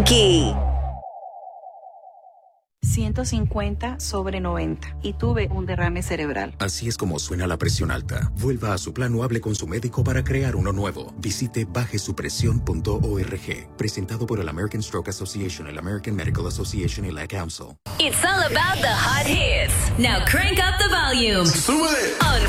Yankee. 150/90 y tuve un derrame cerebral. Así es como suena la presión alta. Vuelva a su plan o hable con su médico para crear uno nuevo. Visite bajesupresión.org. Presentado por el American Stroke Association, el American Medical Association y la Council. It's all about the hot hits. Now crank up the volume. ¡Súbele! On